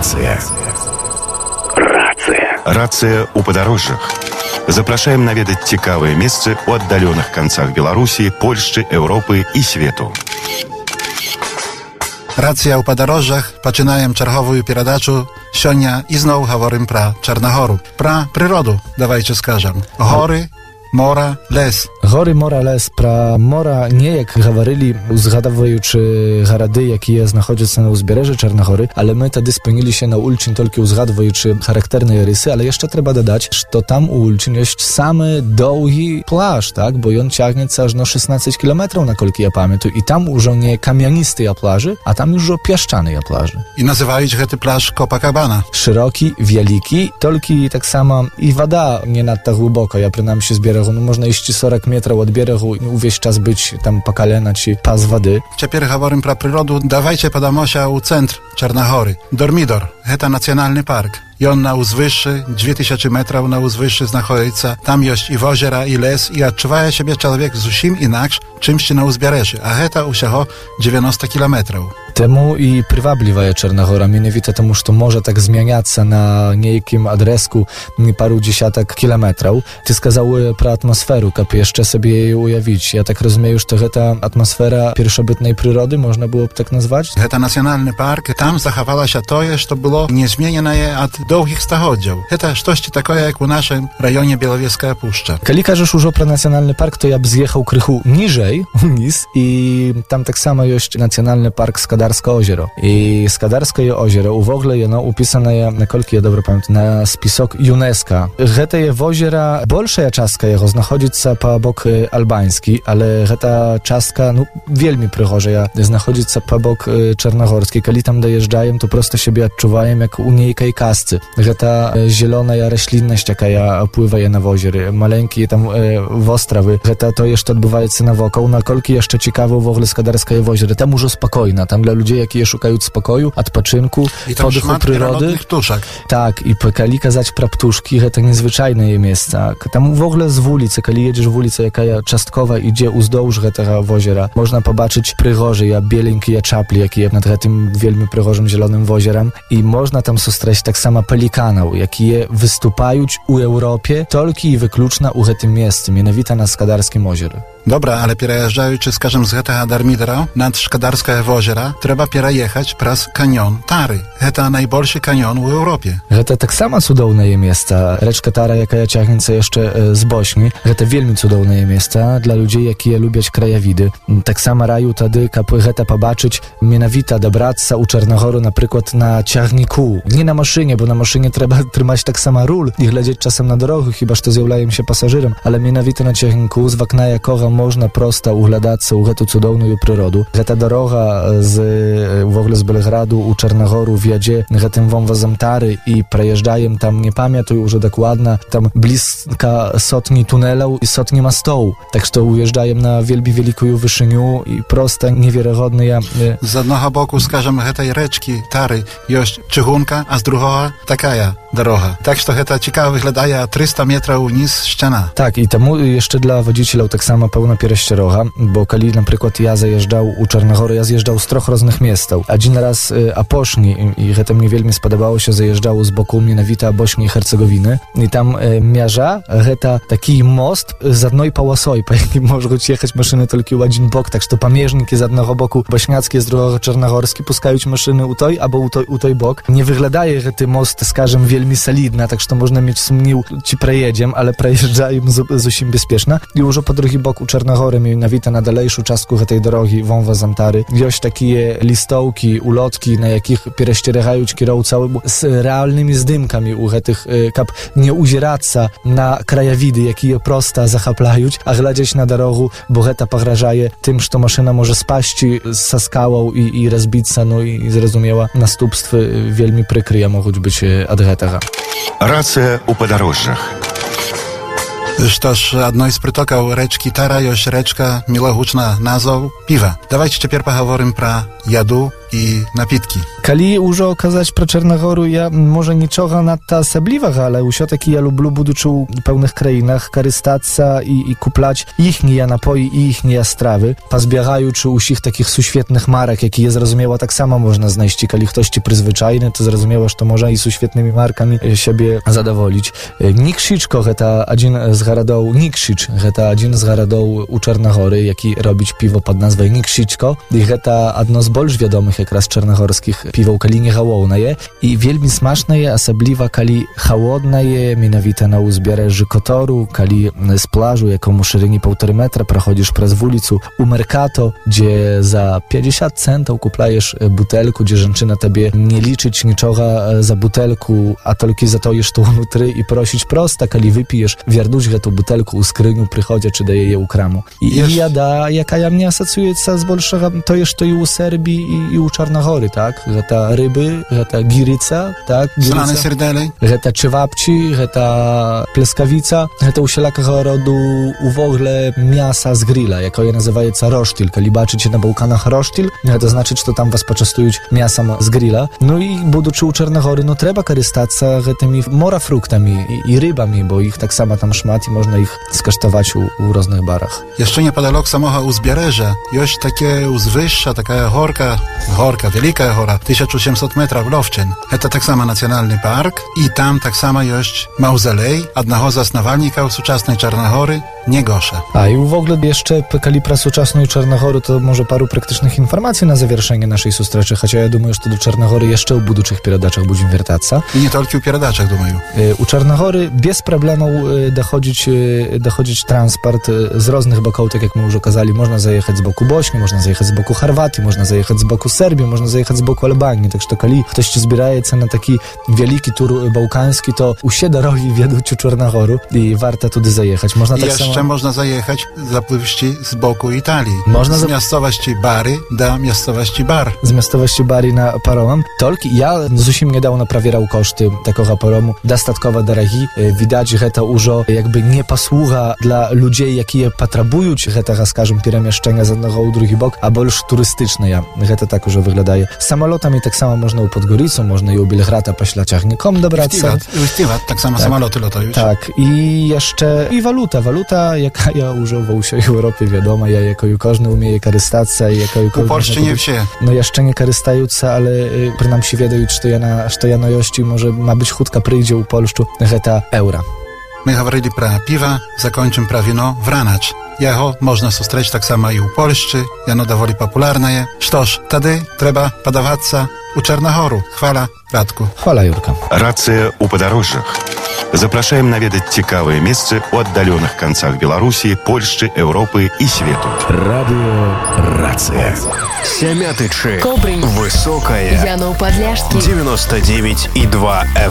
Рацыя ў падарожжах. Запрашаем наведаць цікавыя месцы ў аддаленых канцах Беларусі, Польшчы, Еўропы і свету. Рацыя ў падарожжах. Пачынаем чарговую перадачу. Сёння ізноў гаворым пра Чарнагору. Пра прыроду, давайце скажам. Горы, мора, лес. Горы, мора, лес. Пра мора неяк гаварылі, узгадваючы гарады, якія знаходзяцца на ўзбярэжжы Чарнагоры, але мы тады спыніліся на Ульчын толькі узгадваючы характэрныя рысы, але яшчэ трэба дадаць, што там у Ульчын ёсць самы доўгі пляж, так, бо ён цягнецца ажно 16 кіламетраў, наколькі я памятаю, і там ужо не камяністыя пляжы, а там ужо пясчаныя пляжы. І называюць гэты пляж Копакабана. Шырокі, вялікі, толькі таксама і вада не надта глыбока, я прынамсі з берегу, можна ісці 40 метраў ад берегу, увесь час быць там па калена ці паз вады. Цяпер гаворым пра прыроду, давайце падамося ў цэнтр Чарнагоры. Дормідор, гэта нацыянальны парк. Ён на ўзвышшы, 2000 метраў на ўзвышшы знаходзіцца. Там ёсць і возера, і лес, і адчувае сябе чалавек зусім інакш, чымсьці на ўзбярэжжы, а гэта ўсяго 90 кіламетраў. Тэму і прываблівае Чарнагора, менавіта таму, што можа так змяняцца на нейкім адрэзку пару дзесятак кіламетраў. Ты сказаў пра атмасферу, каб яшчэ сабе яе уявіць. Я так разумею, што гэта атмасфера першабытнай прыроды, можна было б так назваць? Гэта нацыянальны парк, там захавалася тое, што было незмененае ад доўгіх стагоддзяў. Гэта штосьці такое, як у нашым раёне Белавежская пушча. Калі кажаш ужо пра нацыянальны парк, то я б з'ехаў крыху ніжэй, уніз, і там таксама ёсць нацыянальны парк Скадарскае озеро. І Скадарскае озеро, увогуле, яно упісанае, наколькі я добра памятаю, на спісок ЮНЕСКА. Гэтае возера, большая частка яго знаходзіцца па бок албанскі, але гэта частка, вельмі прыгожая, знаходзіцца па бок чарнагорскі. Калі там даязджаем, то проста сябе адчуваем, як у нейкай казцы. Гэта зеленая расліннасць, якая плывае на возеры, маленькія там востравы. Гэта тое, што адбываецца навокал. Наколькі яшчэ цікава ўвогуле Скадарскае возера. Там ужо спакойна, там для людзей, якія шукаюць спакою, адпачынку, подыху прыроды. Так, і калі казаць пра птушкі, гэта незвычайнае месца. Там увогуле з вуліцы, калі едзеш вуліца, якая часткова ідзе ўздоўж гэтага возера, можна пабачыць прыгожыя беленькія чаплі, якія над гэтым вельмі прыгожым зеленым возерам, і можна там сустрэць таксама пеліканаў, якія выступаюць у Еўропе толькі і выключна ў гэтым месцы, менавіта на Скадарскім озеры. Добра, ale пераязджаючы, скажем, з гэтага Дармідара над Шкадарскае возера, трэба пераехаць праз каньон Тары. Гэта найбольшы каньон у Еўропе. Гэта таксама цудоўнае месца. Рэчка Тара, якая цягнецца яшчэ з Босні, гэта вельмі цудоўнае месца для людзей, якія любяць краявіды. Таксама раю тады, каб гэта пабачыць, менавіта дабрацца ў Чарнагору, напрыклад, на цягніку. Не на машыне, бо на машыне трэба трымаць таксама руль і глядзець часам на дарогу, хіба што з'яўляемся пасажырам, але менавіта на цягніку, з вакна якога можна проста углядацца ў гэту цудоўную прыроду. Гэта дарога вогуле з Белграду ў Чарнагору вядзе гэтым вонвазам Тары і праязджаем там, не памятаю ўжо дакладна, там блізка сотні тунелаў і сотні мастоў. Так што уязджаем на вельмі вялікую вышыню і проста неверагодныя... З аднаго боку, скажем, гэтай рэчкі Тары ёсць чыгунка, а з другога такая дарога. Так што гэта цікава выглядае 300 метраў уніз сцяна. Так, і таму яшчэ для вадзіцеляў таксама пэўна перасцярога, бо калі, напрыклад, я заязджаў у Чарнагору, я з'язджаў з 3 розных месцаў. Адзін раз апошні, і гэта мне вельмі спадабалася, заязджаў з боку менавіта Босні і Херцеговіны, і там мяжа, гэта такі мост з адной паласой, па якім могуць ехаць машыны толькі ў адзін бок, так што памежнікі з аднаго боку башняцкія, з другога чарнагорскі пускаюць машыны ў той або ў той бок. Не выглядае гэты мост, скажем, вельмі салідна, так што можна мець сумніў, ці праедзем, але праязджаем зусім бяспечна. І ўжо па другі бок у Чарнагоры, менавіта на далейшую частку гэтай дарогі вонвазам Тары, ёсць такія лістоўкі, улоткі, на якіх перасцерагаюць кіроўцаў з рэальнымі здымкамі ў гэтых, каб не узірацца на краявіды, якія проста захапляюць, а глядзець на дарогу, бо гэта пагражае тым, што машына можа спасці са скалаў і разбіцца, і зразумела, наступствы вельмі прыкрыя могуць быць ад гэтага. Рацыя ў падарожжах. Што ж, адной з прытокаў рэчкі Тара ёсць рэчка, мілагучна назваў Піва. Давайце цяпер пагаворым пра яду i napitki. Калі ўжо казаць пра Чарнагору, я можа нічога надта асаблівага, але ўсё-такі я люблю, будучы ў пэўных краінах, карыстацца і купляць іхнія напоі і іхнія стравы, пазбягаючы ўсіх такіх сусветных марак, якія, зразумела, таксама можна знайсці. Калі хтосьці прызвычайны, то зразумела, што можа і сусветнымі маркамі сябе задаволіць. Нікшічко гэта адзін з гарадоў, Нікшіч гэта адзін з гарадоў у Чарнагоры, які робіць піво пад назвай Нікшічко, і гэта адно з больш вядомых якраз чарнагорскіх піваў, калі не галоўнае, і вельмі смачнае, асабліва калі халоднае, менавіта на ўзбярэжжы Котору, калі з плажу, якому шырыні 1,5 метра, праходзіш праз вуліцу у Меркато, дзе за 50 центаў купляеш бутэльку, дзе жанчына табе не лічыць нічога за бутэльку, а толькі за тое, што ўнутры, і просіць проста, калі выпіеш, вярнуць гэту бутэльку ў скрыню, прыходзячы да яе ў краму. І яда, якая мне асацыюецца збольшага тое, што і ў Сербіі, і ў Чарнагоры, так? Гэта рыбы, гэта гірыца, так? Сланы серделей. Гэта чевапчі, гэта плескавіца, гэта ўсялякага роду увогуле мяса з грила, якое называецца роштиль. Калі бачыце на Бałkanach роштиль, гэта значыць, што там вас пачастуюць мясам з грила. Ну і будучы ў Чарнагоры, ну трэба карыстацца гэтымі морафруктамі і рыбамі, бо іх таксама там шмат і можна іх скаштаваць у розных барах. Jeszcze niepodalok samego uzbierежа jest takie uzwyższa, taka горка, wielka góra, 1800 metrów Lowczyn. To tak samo nacjonalny park i tam tak samo jest mauzolej одного z основальников сучасnej Czarnogory, Niegosza. A i w ogóle jeszcze, kali pra сучасную Czarnogorу, to może paru praktycznych informacji na zawieszenie naszej sustreczy, chociaż ja думаю, że do Czarnogory jeszcze u budżych pieradaczach będziemy wiertаться. I nie tylko u pieradaczach, думаю. U Czarnogory bez problemu dochodzić transport z różnych boków, tak jak my już okazali. Można zajechać z boku Bośni, można zajechać z boku Chorwatii, można zajechać z boku Serbii, można zajechać z boku Albanii. Tak że kali ktoś się zbieraється na taki wielki tur bałkański, to usie drogi wiedzą u Czarnogoru i warto tudy zajechać. Można tak samo... Jeszcze można zajechać zapływści z boku Italii. Można z miejscowości Bari do miejscowości Bar. Z miejscowości Bari na paromem. Tylko ja zусім niedawno prawierał koszty takiego paromu. Dostatkowo drogi. Widać, że to użo jakby nie posługa dla ludzi, jakie potrzebują tego, skażem, przemieszczenia z jednego u drugi bok, a больш turystyczne. Że to tak już wyglądaje. Z samolotami tak samo można u Podgoricą, można i u Bielgrada po ślaciachnikom dobrać. Stivat, tak samo tak. Samoloty latają. Tak. I jeszcze i waluta, jaka ja używał się w Europie, wiadomo, ja jako każdy umie korzystać i jako u Polsce nie wsie. No jeszcze nie korzystające, ale przynajmniej wiedzą, że ja na jości może ma być chudka przyjdzie u Polszczu, że eura. My говорили про piwa, zakończymy про wino Wranacz. Jego można sustrzeć tak samo i u Polszczy, jano dowoli popularne. Sztoż, wtedy trzeba podawać u Czarnogoru. Chwala, Radku. Chwala, Jurka. Рация у подорожжах. Запрашаем наведать цікавыя месцы ў аддаленых канцах Беларусі, Польшчы, Еўропы і свету. Радио «Рация». Семятычы. Кобрынь. Высокая. Янов-Подляшский. 99,2 FM.